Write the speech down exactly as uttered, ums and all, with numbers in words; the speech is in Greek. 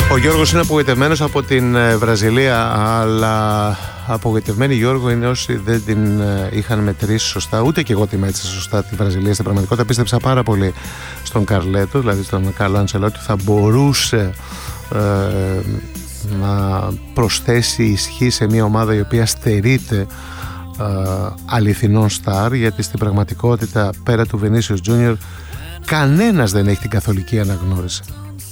Ο Γιώργος είναι απογοητευμένος από την Βραζιλία, αλλά απογοητευμένοι, Γιώργο, είναι όσοι δεν την είχαν μετρήσει σωστά. Ούτε και εγώ τη μέτρησα σωστά τη Βραζιλία. Στην πραγματικότητα πίστεψα πάρα πολύ στον Καρλέτο, δηλαδή στον Κάρλο Αντσελότη, θα μπορούσε ε, να προσθέσει ισχύ σε μια ομάδα η οποία στερείται ε, αληθινών στάρ, γιατί στην πραγματικότητα πέρα του Βινίσιους Τζούνιορ κανένας δεν έχει την καθολική αναγνώριση.